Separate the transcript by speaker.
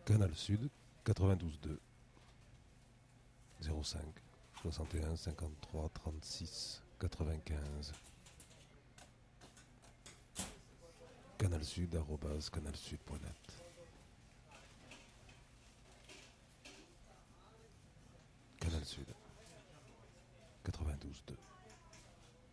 Speaker 1: Canal Sud 92.2 05 61 53 36 95. Canalsud@canalsud.net.